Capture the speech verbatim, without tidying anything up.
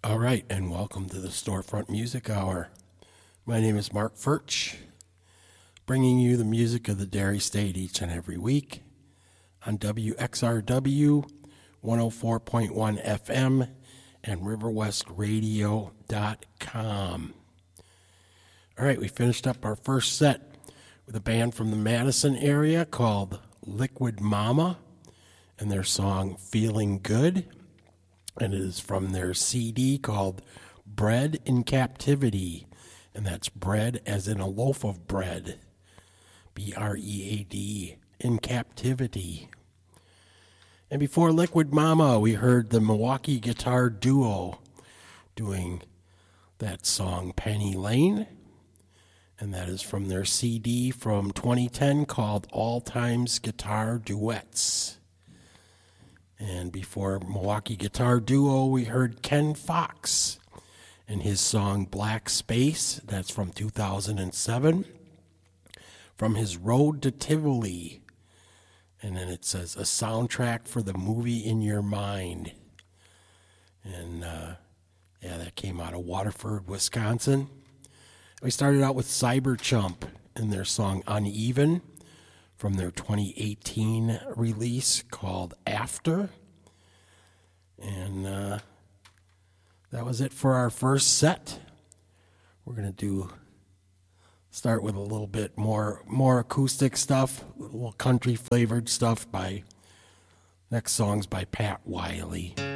All right, and welcome to the Storefront Music Hour. My name is Mark Furch, bringing you the music of the Dairy State each and every week on W X R W one oh four point one F M and river west radio dot com. All right, we finished up our first set with a band from the Madison area called Liquid Mama and their song Feeling Good. And it is from their C D called Bread in Captivity. And that's bread as in a loaf of bread. B R E A D, in captivity. And before Liquid Mama, we heard the Milwaukee Guitar Duo doing that song Penny Lane. And that is from their C D from twenty ten called All Times Guitar Duets. And before Milwaukee Guitar Duo, we heard Ken Fox and his song Black Space. That's from two thousand seven. From his Road to Tivoli. And then it says, a soundtrack for the movie in your mind. And, uh, yeah, that came out of Waterford, Wisconsin. We started out with Cyberchump and their song Uneven from their twenty eighteen release called After. And uh, that was it for our first set. We're going to do start with a little bit more more acoustic stuff, a little country flavored stuff by next song's by Pat Wiley.